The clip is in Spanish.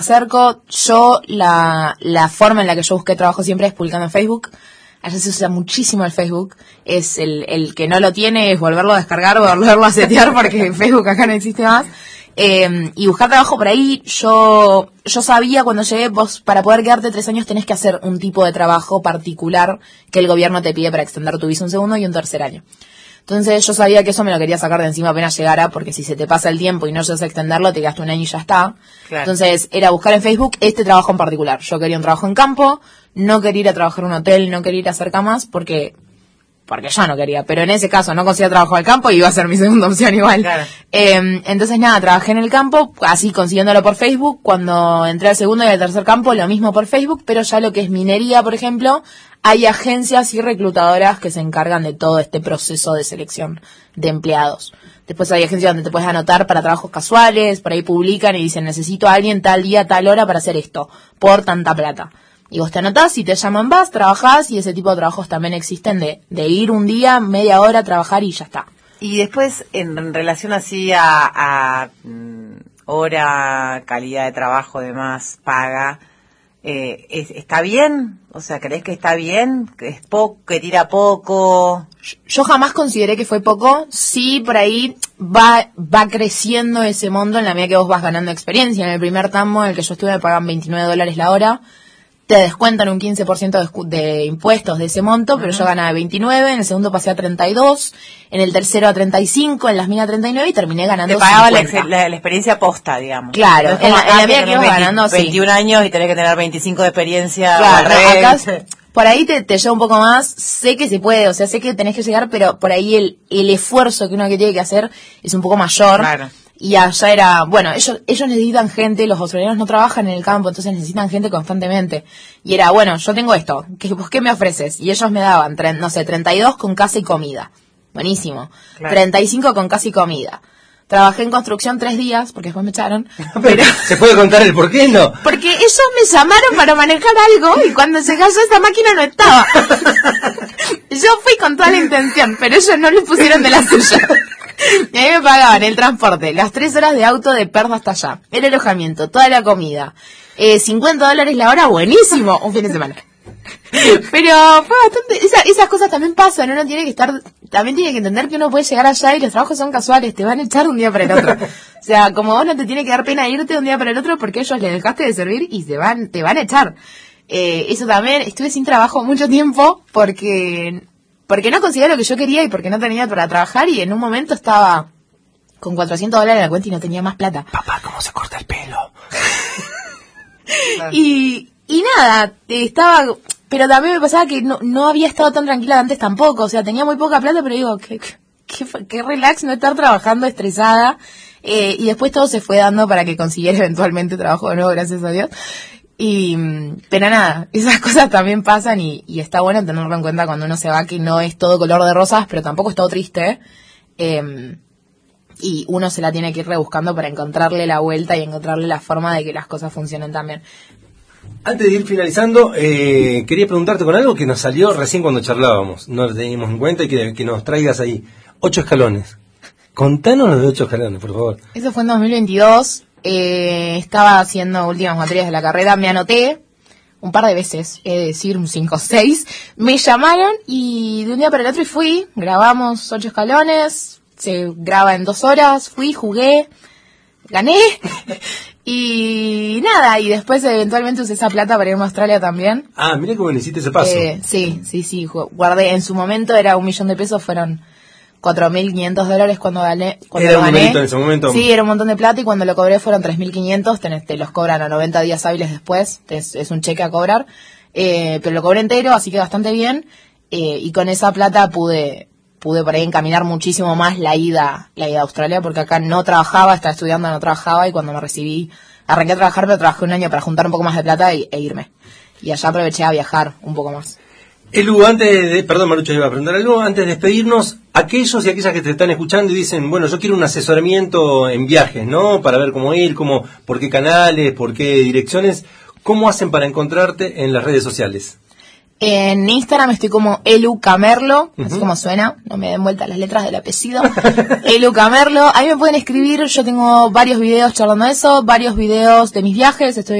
acerco, la forma en la que yo busqué trabajo siempre es publicando en Facebook. Allá se usa muchísimo el Facebook. Es el que no lo tiene es volverlo a descargar o volverlo a setear porque Facebook acá no existe más. Y buscar trabajo por ahí, yo sabía cuando llegué, vos para poder quedarte 3 años tenés que hacer un tipo de trabajo particular que el gobierno te pide para extender tu visa un segundo y un tercer año. Entonces yo sabía que eso me lo quería sacar de encima apenas llegara, porque si se te pasa el tiempo y no llegas a extenderlo, te quedaste 1 año y ya está. Claro. Entonces era buscar en Facebook este trabajo en particular. Yo quería un trabajo en campo, no quería ir a trabajar en un hotel, no quería ir a hacer camas, porque yo no quería, pero en ese caso no conseguía trabajo al campo y iba a ser mi segunda opción igual. Claro. Entonces nada, trabajé en el campo, así consiguiéndolo por Facebook. Cuando entré al segundo y al tercer campo, lo mismo por Facebook, pero ya lo que es minería, por ejemplo, hay agencias y reclutadoras que se encargan de todo este proceso de selección de empleados. Después hay agencias donde te puedes anotar para trabajos casuales, por ahí publican y dicen necesito a alguien tal día, tal hora para hacer esto, por tanta plata. Y vos te anotás, y te llaman, vas, trabajás, y ese tipo de trabajos también existen de ir un día, media hora a trabajar y ya está. Y después, en relación así a hora, calidad de trabajo, demás, paga, ¿está bien? O sea, ¿crees que está bien? ¿Que es poco, que tira poco? Yo jamás consideré que fue poco. Sí, por ahí va creciendo ese monto en la medida que vos vas ganando experiencia. En el primer tambo en el que yo estuve me pagan $29 la hora. Te descuentan un 15% de impuestos de ese monto, pero yo ganaba 29, en el segundo pasé a 32, en el tercero a 35, en las minas 39 y terminé ganando 50. Te pagaba la experiencia posta, digamos. Claro, en la medida que ibas ganando 21 años y tenés que tener 25 de experiencia. Claro, acá por ahí te lleva un poco más, sé que se puede, o sea, sé que tenés que llegar, pero por ahí el esfuerzo que uno que tiene que hacer es un poco mayor. Claro. Y allá era, bueno, ellos necesitan gente, los australianos no trabajan en el campo, entonces necesitan gente constantemente. Y era, bueno, yo tengo esto, ¿qué me ofreces? Y ellos me daban, 32 con casa y comida. Buenísimo. Claro. 35 con casa y comida. Trabajé en construcción 3 días, porque después me echaron. Pero ¿se puede contar el por qué no? Porque ellos me llamaron para manejar algo y cuando se cayó esta máquina no estaba. Yo fui con toda la intención, pero ellos no le pusieron de la suya. Y a mí me pagaban el transporte, las 3 horas de auto de Perth hasta allá, el alojamiento, toda la comida, $50 la hora, buenísimo, un fin de semana. Pero fue bastante, esas cosas también pasan, uno tiene que también tiene que entender que uno puede llegar allá y los trabajos son casuales, te van a echar de un día para el otro. O sea, como vos no te tiene que dar pena irte de un día para el otro porque ellos les dejaste de servir y te van a echar. Eso también, estuve sin trabajo mucho tiempo porque no conseguía lo que yo quería y porque no tenía para trabajar y en un momento estaba con $400 en la cuenta y no tenía más plata. Papá, ¿cómo se corta el pelo? y nada, pero también me pasaba que no había estado tan tranquila antes tampoco, o sea, tenía muy poca plata, pero digo, qué relax no estar trabajando estresada, y después todo se fue dando para que consiguiera eventualmente trabajo de nuevo, gracias a Dios. Pero nada, esas cosas también pasan y está bueno tenerlo en cuenta cuando uno se va, que no es todo color de rosas, pero tampoco es todo triste. Y uno se la tiene que ir rebuscando para encontrarle la vuelta y encontrarle la forma de que las cosas funcionen también. Antes de ir finalizando, quería preguntarte con algo que nos salió recién cuando charlábamos. No lo teníamos en cuenta y que nos traigas ahí. 8 escalones. Contanos los de 8 escalones, por favor. Eso fue en 2022. Estaba haciendo últimas materias de la carrera, me anoté un par de veces, es decir, un 5 o 6, me llamaron y de un día para el otro fui, grabamos 8 escalones, se graba en 2 horas, fui, jugué, gané y nada, y después eventualmente usé esa plata para irme a Australia también. Ah, mira cómo le hiciste ese paso. Sí, guardé, en su momento era $1.000.000, fueron $4.500 cuando gané. ¿Era un numerito en ese momento? Sí, era un montón de plata y cuando lo cobré fueron 3.500, te los cobran a 90 días hábiles después, es un cheque a cobrar, pero lo cobré entero, así que bastante bien, y con esa plata pude por ahí encaminar muchísimo más la ida a Australia, porque acá no trabajaba, estaba estudiando, no trabajaba, y cuando me recibí, arranqué a trabajar, pero trabajé 1 año para juntar un poco más de plata e irme. Y allá aproveché a viajar un poco más. Elu, perdón Marucho, iba a preguntar algo, antes de despedirnos, aquellos y aquellas que te están escuchando y dicen, bueno, yo quiero un asesoramiento en viajes, ¿no? Para ver cómo ir, por qué canales, por qué direcciones, ¿cómo hacen para encontrarte en las redes sociales? En Instagram estoy como Elu Camerlo, así como suena, no me den vuelta las letras del apellido. Elu Camerlo, ahí me pueden escribir, yo tengo varios videos charlando de eso, varios videos de mis viajes, estoy